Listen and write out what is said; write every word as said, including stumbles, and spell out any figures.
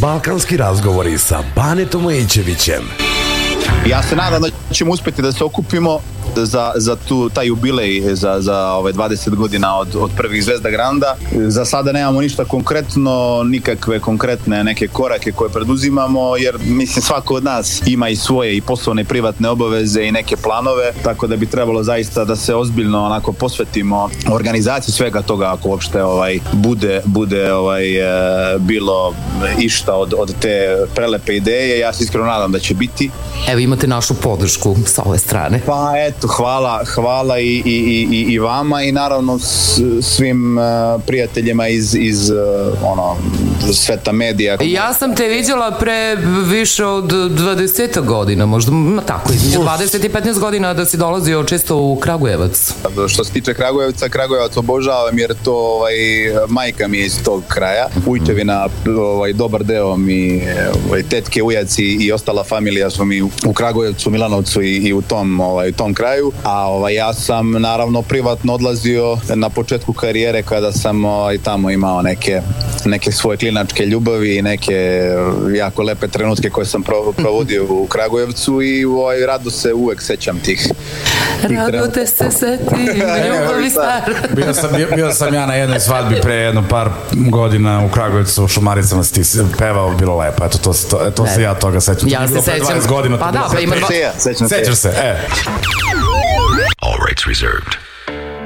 Balkanski razgovori sa Banetom Lejićevićem. Ja se nadam da ćemo uspjeti da se okupimo za, za tu, taj jubilej za, za ove dvadeset godina od, od prvih Zvezda Granda. Za sada nemamo ništa konkretno, nikakve konkretne neke korake koje preduzimamo, jer mislim svako od nas ima i svoje i poslovne i privatne obaveze i neke planove, tako da bi trebalo zaista da se ozbiljno onako posvetimo organizaciji svega toga ako uopšte ovaj, bude, bude ovaj, e, bilo išta od, od te prelepe ideje. Ja se iskreno nadam da će biti. Evo imate našu podršku sa ove strane. Pa eto, hvala, hvala i, i, i, i vama i naravno s, svim uh, prijateljima iz, iz uh, ono, sveta medija. Ja sam te vidjela pre više od dvadeset godina, možda tako, između dvadeset i petnaest godina da si dolazio često u Kragujevac. Što se tiče Kragujevca, Kragujevac obožavam jer to ovaj, majka mi je iz tog kraja. Ujčevina, ovaj, dobar deo mi, ovaj, tetke, ujaci i ostala familija su mi u Kragujevcu, Milanovcu i, i u tom, ovaj, u tom kraju. A ovaj, ja sam naravno privatno odlazio na početku karijere kada sam ovaj, tamo imao neke, neke svoje klinačke ljubavi i neke jako lepe trenutke koje sam provodio u Kragujevcu i ovaj, rado se uvek sećam tih, tih rado te se setim, ljubavi stara. Bio sam, bio, bio sam ja na jednoj svadbi pre jedno par godina u Kragujevcu u Šumaricama, si ti pevao, bilo lepo, eto to, to, to se ja toga sećam. Ja se sećam. Godina, pa da, pa ima... Sećam se. Sećaš se, e. All rights reserved.